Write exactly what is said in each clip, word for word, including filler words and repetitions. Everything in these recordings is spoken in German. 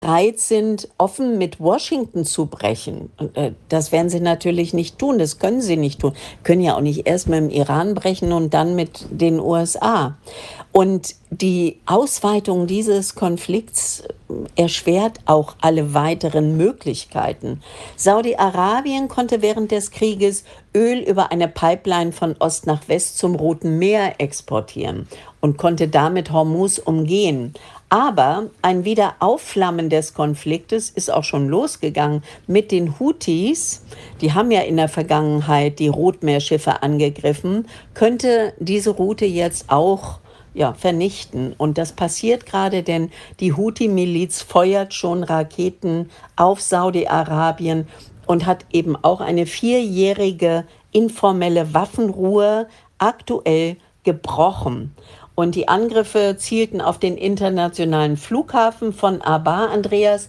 bereit sind, offen mit Washington zu brechen. Und, äh, das werden sie natürlich nicht tun, das können sie nicht tun. Können ja auch nicht erst mit dem Iran brechen und dann mit den U S A. Und die Ausweitung dieses Konflikts äh, erschwert auch alle weiteren Möglichkeiten. Saudi-Arabien konnte während des Krieges Öl über eine Pipeline von Ost nach West zum Roten Meer exportieren und konnte damit Hormuz umgehen. Aber ein Wiederaufflammen des Konfliktes ist auch schon losgegangen mit den Houthis. Die haben ja in der Vergangenheit die Rotmeerschiffe angegriffen, könnte diese Route jetzt auch ja, vernichten. Und das passiert gerade, denn die Houthi-Miliz feuert schon Raketen auf Saudi-Arabien und hat eben auch eine vierjährige informelle Waffenruhe aktuell gebrochen. Und die Angriffe zielten auf den internationalen Flughafen von Aba, Andreas.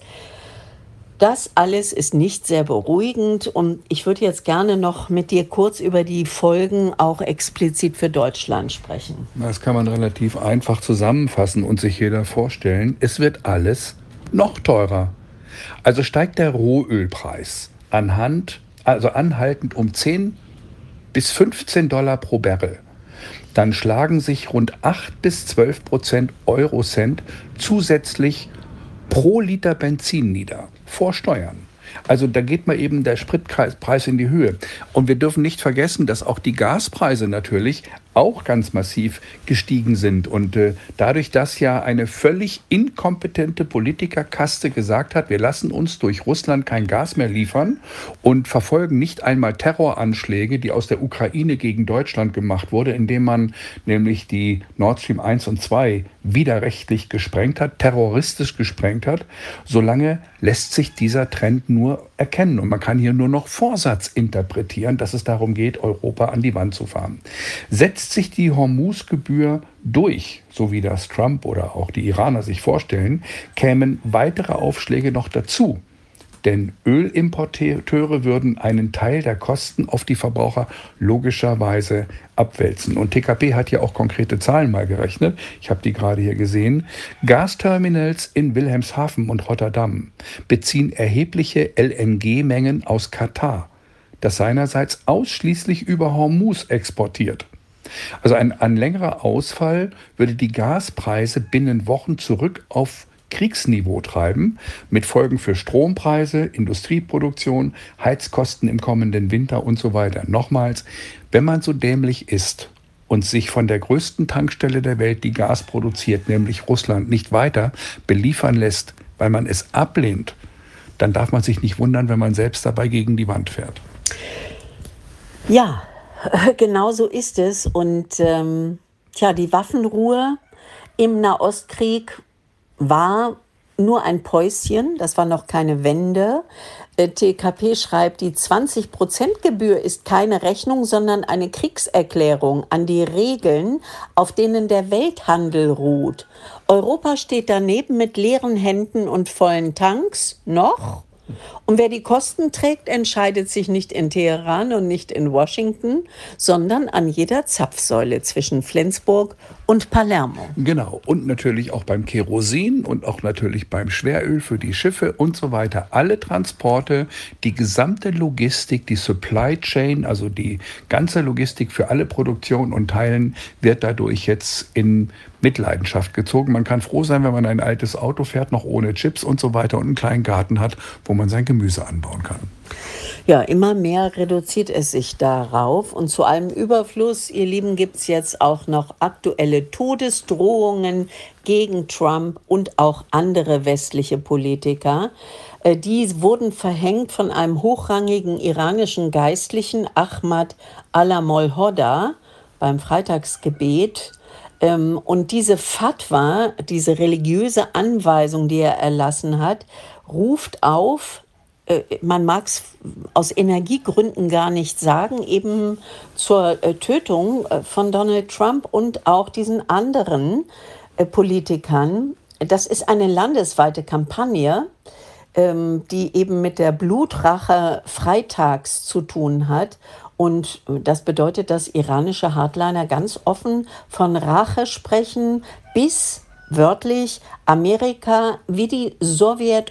Das alles ist nicht sehr beruhigend und ich würde jetzt gerne noch mit dir kurz über die Folgen auch explizit für Deutschland sprechen. Das kann man relativ einfach zusammenfassen und sich jeder vorstellen. Es wird alles noch teurer. Also steigt der Rohölpreis anhand, also anhaltend um zehn bis fünfzehn Dollar pro Barrel. Dann schlagen sich rund acht bis zwölf Prozent Eurocent zusätzlich pro Liter Benzin nieder, vor Steuern. Also da geht mal eben der Spritpreis in die Höhe. Und wir dürfen nicht vergessen, dass auch die Gaspreise natürlich auch ganz massiv gestiegen sind. Und äh, dadurch, dass ja eine völlig inkompetente Politikerkaste gesagt hat, wir lassen uns durch Russland kein Gas mehr liefern und verfolgen nicht einmal Terroranschläge, die aus der Ukraine gegen Deutschland gemacht wurde, indem man nämlich die Nord Stream eins und zwei widerrechtlich gesprengt hat, terroristisch gesprengt hat, solange lässt sich dieser Trend nur erkennen. Und man kann hier nur noch Vorsatz interpretieren, dass es darum geht, Europa an die Wand zu fahren. Setzt sich die Hormuz-Gebühr durch, so wie das Trump oder auch die Iraner sich vorstellen, kämen weitere Aufschläge noch dazu. Denn Ölimporteure würden einen Teil der Kosten auf die Verbraucher logischerweise abwälzen. Und T K P hat ja auch konkrete Zahlen mal gerechnet. Ich habe die gerade hier gesehen. Gasterminals in Wilhelmshaven und Rotterdam beziehen erhebliche L N G-Mengen aus Katar, das seinerseits ausschließlich über Hormuz exportiert. Also ein, ein längerer Ausfall würde die Gaspreise binnen Wochen zurück auf Kriegsniveau treiben, mit Folgen für Strompreise, Industrieproduktion, Heizkosten im kommenden Winter und so weiter. Nochmals, wenn man so dämlich ist und sich von der größten Tankstelle der Welt, die Gas produziert, nämlich Russland, nicht weiter beliefern lässt, weil man es ablehnt, dann darf man sich nicht wundern, wenn man selbst dabei gegen die Wand fährt. Ja, genau so ist es. Und ähm, tja, die Waffenruhe im Nahostkrieg war nur ein Päuschen, das war noch keine Wende. Äh, T K P schreibt, die zwanzig Prozent Gebühr ist keine Rechnung, sondern eine Kriegserklärung an die Regeln, auf denen der Welthandel ruht. Europa steht daneben mit leeren Händen und vollen Tanks, noch. Und wer die Kosten trägt, entscheidet sich nicht in Teheran und nicht in Washington, sondern an jeder Zapfsäule zwischen Flensburg und Palermo. Genau, und natürlich auch beim Kerosin und auch natürlich beim Schweröl für die Schiffe und so weiter. Alle Transporte, die gesamte Logistik, die Supply Chain, also die ganze Logistik für alle Produktionen und Teilen wird dadurch jetzt in Mitleidenschaft gezogen. Man kann froh sein, wenn man ein altes Auto fährt, noch ohne Chips und so weiter und einen kleinen Garten hat, wo man sein Gemüse anbauen kann. Ja, immer mehr reduziert es sich darauf. Und zu allem Überfluss, ihr Lieben, gibt es jetzt auch noch aktuelle Todesdrohungen gegen Trump und auch andere westliche Politiker. Äh, Die wurden verhängt von einem hochrangigen iranischen Geistlichen, Ahmad Alamolhoda, beim Freitagsgebet. Ähm, Und diese Fatwa, diese religiöse Anweisung, die er erlassen hat, ruft auf, äh, man mag es aus Energiegründen gar nicht sagen, eben zur äh, Tötung äh, von Donald Trump und auch diesen anderen äh, Politikern. Das ist eine landesweite Kampagne, ähm, die eben mit der Blutrache freitags zu tun hat. Und das bedeutet, dass iranische Hardliner ganz offen von Rache sprechen bis wörtlich Amerika wie die